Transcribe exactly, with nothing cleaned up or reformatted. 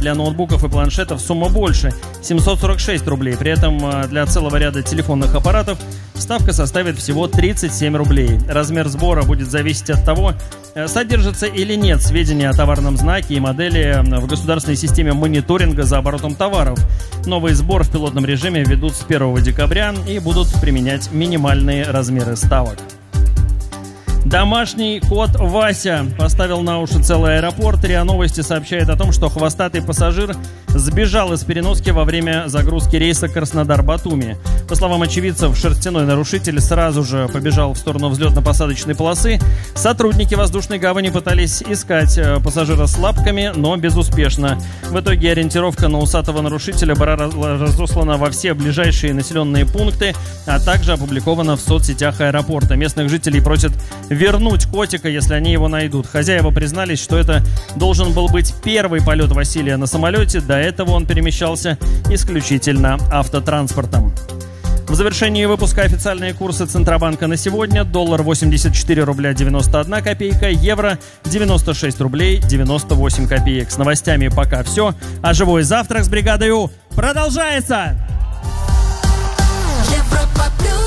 Для ноутбуков и планшетов сумма больше – семьсот сорок шесть рублей. При этом для целого ряда телефонных аппаратов ставка составит всего тридцать семь рублей. Размер сбора будет зависеть от того, содержатся или нет сведения о товарном знаке и модели в государственной системе мониторинга за оборотом товаров. Новый сбор в пилотном режиме ведут с первого декабря и будут применять минимальные размеры ставок. Домашний кот Вася поставил на уши целый аэропорт. РИА Новости сообщает о том, что хвостатый пассажир сбежал из переноски во время загрузки рейса Краснодар-Батуми. По словам очевидцев, шерстяной нарушитель сразу же побежал в сторону взлетно-посадочной полосы. Сотрудники воздушной гавани пытались искать пассажира с лапками, но безуспешно. В итоге ориентировка на усатого нарушителя была разослана во все ближайшие населенные пункты, а также опубликована в соцсетях аэропорта. Местных жителей просят вернуть котика, если они его найдут. Хозяева признались, что это должен был быть первый полет Василия на самолете. До этого он перемещался исключительно автотранспортом. В завершении выпуска официальные курсы Центробанка на сегодня. Доллар восемьдесят четыре рубля девяносто одна копейка, евро девяносто шесть рублей девяносто восемь копеек. С новостями пока все, а живой завтрак с бригадой У продолжается! Европа плюс.